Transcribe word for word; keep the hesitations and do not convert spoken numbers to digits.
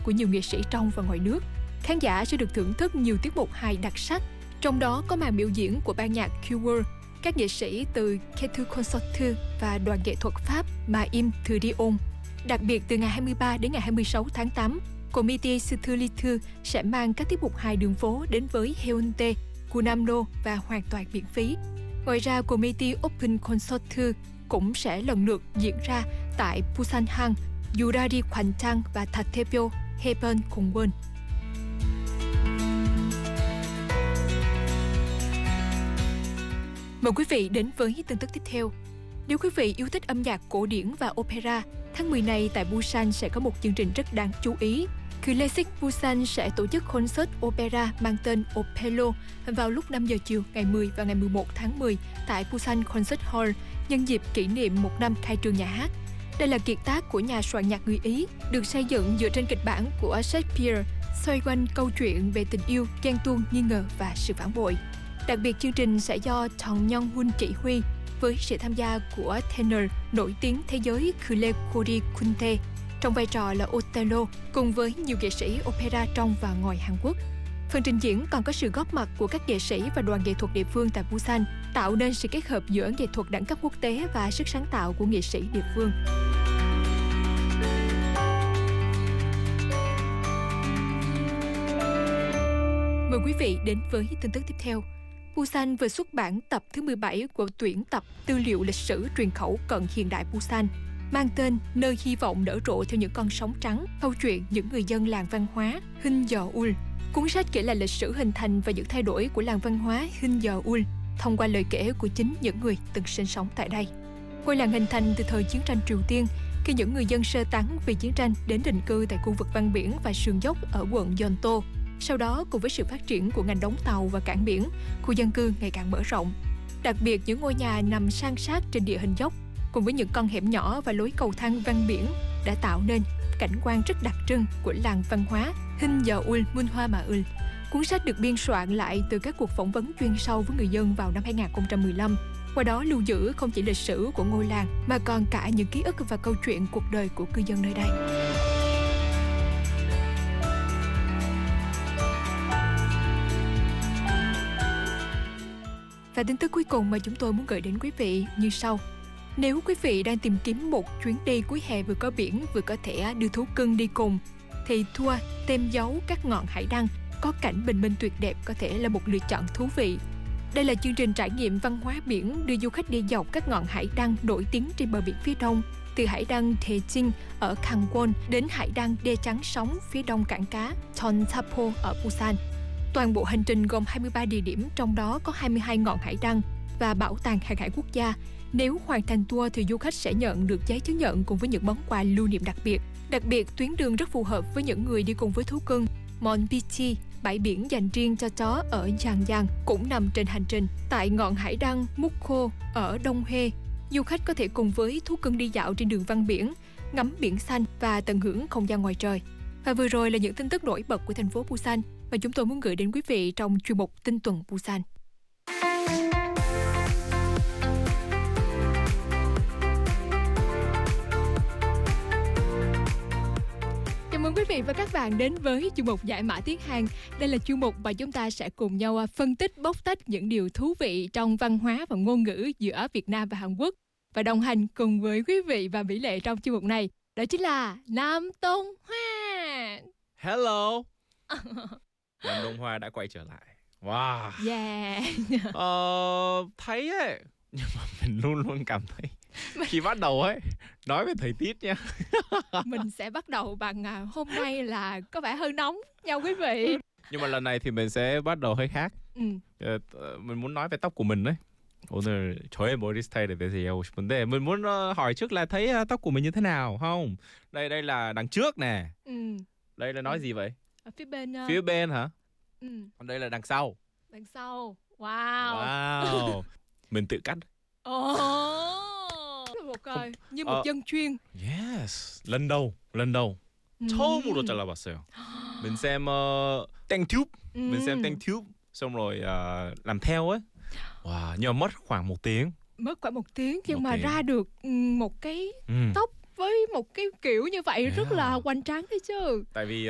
của nhiều nghệ sĩ trong và ngoài nước. Khán giả sẽ được thưởng thức nhiều tiết mục hài đặc sắc, trong đó có màn biểu diễn của ban nhạc Cure, các nghệ sĩ từ Ketu Consortium và đoàn nghệ thuật Pháp Maim Tridion. Đặc biệt từ ngày hai mươi ba đến ngày hai mươi sáu tháng tám, Comité Satellite sẽ mang các tiết mục hài đường phố đến với Haeundae, Gunamno và hoàn toàn miễn phí. Ngoài ra, Comité Open Concert cũng sẽ lần lượt diễn ra tại Busanhang, Yurari Kwanchang và Tatebyo Heaven Kongwon. Mời quý vị đến với tin tức tiếp theo. Nếu quý vị yêu thích âm nhạc cổ điển và opera, tháng mười này tại Busan sẽ có một chương trình rất đáng chú ý. Classic Busan sẽ tổ chức concert opera mang tên Opelo vào lúc năm giờ chiều ngày mười và ngày mười một tháng mười tại Busan Concert Hall nhân dịp kỷ niệm một năm khai trương nhà hát. Đây là kiệt tác của nhà soạn nhạc người Ý, được xây dựng dựa trên kịch bản của Shakespeare, xoay quanh câu chuyện về tình yêu, ghen tuông, nghi ngờ và sự phản bội. Đặc biệt, chương trình sẽ do Chong Young-hun chỉ huy với sự tham gia của tenor nổi tiếng thế giới Kule Kori Kunte trong vai trò là Othello, cùng với nhiều nghệ sĩ opera trong và ngoài Hàn Quốc. Phần trình diễn còn có sự góp mặt của các nghệ sĩ và đoàn nghệ thuật địa phương tại Busan, tạo nên sự kết hợp giữa nghệ thuật đẳng cấp quốc tế và sức sáng tạo của nghệ sĩ địa phương. Mời quý vị đến với tin tức tiếp theo. Busan vừa xuất bản tập thứ mười bảy của tuyển tập tư liệu lịch sử truyền khẩu cận hiện đại Busan, mang tên Nơi hy vọng nở rộ theo những con sóng trắng, câu chuyện những người dân làng văn hóa Hinyeol. Cuốn sách kể lại lịch sử hình thành và những thay đổi của làng văn hóa Hinyeol thông qua lời kể của chính những người từng sinh sống tại đây. Ngôi làng hình thành từ thời chiến tranh Triều Tiên, khi những người dân sơ tán vì chiến tranh đến định cư tại khu vực ven biển và sườn dốc ở quận Yeonto. Sau đó, cùng với sự phát triển của ngành đóng tàu và cảng biển, khu dân cư ngày càng mở rộng. Đặc biệt, những ngôi nhà nằm san sát trên địa hình dốc, cùng với những con hẻm nhỏ và lối cầu thang ven biển, đã tạo nên cảnh quan rất đặc trưng của làng văn hóa Hinyeol Munhwa-maul. Cuốn sách được biên soạn lại từ các cuộc phỏng vấn chuyên sâu với người dân vào năm hai nghìn không trăm mười lăm. Qua đó lưu giữ không chỉ lịch sử của ngôi làng, mà còn cả những ký ức và câu chuyện cuộc đời của cư dân nơi đây. Và tin tức cuối cùng mà chúng tôi muốn gửi đến quý vị như sau. Nếu quý vị đang tìm kiếm một chuyến đi cuối hè vừa có biển vừa có thể đưa thú cưng đi cùng, thì tour tem dấu các ngọn hải đăng có cảnh bình minh tuyệt đẹp có thể là một lựa chọn thú vị. Đây là chương trình trải nghiệm văn hóa biển đưa du khách đi dọc các ngọn hải đăng nổi tiếng trên bờ biển phía đông, từ hải đăng Daejin ở Gangwon đến hải đăng đê trắng sóng phía đông cảng cá Cheonsapo ở Busan. Toàn bộ hành trình gồm hai mươi ba địa điểm, trong đó có hai mươi hai ngọn hải đăng và bảo tàng hàng hải quốc gia. Nếu hoàn thành tour thì du khách sẽ nhận được giấy chứng nhận cùng với những món quà lưu niệm đặc biệt. Đặc biệt, tuyến đường rất phù hợp với những người đi cùng với thú cưng. Monbichi, bãi biển dành riêng cho chó ở Yangyang, cũng nằm trên hành trình. Tại ngọn hải đăng Mukho ở Đông Hae, du khách có thể cùng với thú cưng đi dạo trên đường văn biển, ngắm biển xanh và tận hưởng không gian ngoài trời. Và vừa rồi là những tin tức nổi bật của thành phố Busan mà chúng tôi muốn gửi đến quý vị trong chuyên mục Tin tuần Busan. Chào mừng quý vị và các bạn đến với chuyên mục Giải mã tiếng Hàn. Đây là chuyên mục mà chúng ta sẽ cùng nhau phân tích, bóc tách những điều thú vị trong văn hóa và ngôn ngữ giữa Việt Nam và Hàn Quốc. Và đồng hành cùng với quý vị và Mỹ Lệ trong chuyên mục này, đó chính là Nam Tông Hoa. Hello. Nam Đông Hoa đã quay trở lại. Wow. Yeah. Ờ, thấy ấy, nhưng mà mình luôn luôn cảm thấy khi bắt đầu ấy, nói về thời tiết nha. Mình sẽ bắt đầu bằng à, hôm nay là có vẻ hơi nóng nha quý vị. Nhưng mà lần này thì mình sẽ bắt đầu hơi khác. Ừ. Ờ, mình muốn nói về tóc của mình đấy. 오늘 저의 머리 스타일에 대해서 얘기하고 싶은데 mình muốn uh, hỏi trước là thấy uh, tóc của mình như thế nào không? Đây đây là đằng trước nè. Ừ. Đây là nói gì vậy? Ở phía bên uh... Phía bên hả? Ừ. Còn đây là đằng sau. Đằng sau. Wow. Wow. Mình tự cắt. Ồ. Oh. Một coi như một uh, dân chuyên. Yes. lần đầu, lần đầu. Ừ. 처음으로 잘라봤어요. mình xem uh, 땡튜브, ừ. mình xem 땡튜브 xong rồi uh, làm theo ấy. Wow, nhưng mà mất khoảng một tiếng. Mất khoảng một tiếng nhưng một mà tiếng. ra được một cái ừ. tóc với một cái kiểu như vậy yeah. rất là hoành tráng đấy chứ. Tại vì